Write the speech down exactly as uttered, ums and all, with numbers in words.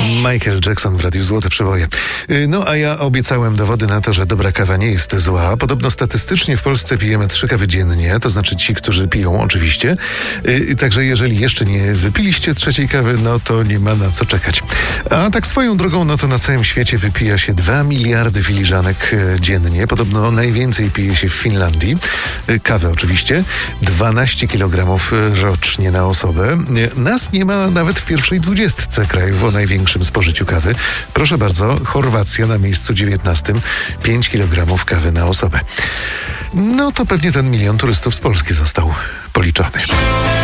Michael Jackson w Radiu Złote Przeboje. No a ja obiecałem dowody na to, że dobra kawa nie jest zła. Podobno statystycznie w Polsce pijemy trzy kawy dziennie, to znaczy ci, którzy piją oczywiście. Także jeżeli jeszcze nie wypiliście trzeciej kawy, no to nie ma na co czekać. A tak swoją drogą, no to na całym świecie wypija się dwa miliardy filiżanek dziennie. Podobno najwięcej pije się w Finlandii. Kawę oczywiście. dwanaście kilogramów rocznie na osobę. Nas nie ma nawet w pierwszej dwudziestce krajów o największym spożyciu kawy. Proszę bardzo, Chorwacja na miejscu dziewiętnastym. pięć kilogramów kawy na osobę. No to pewnie ten milion turystów z Polski został policzony.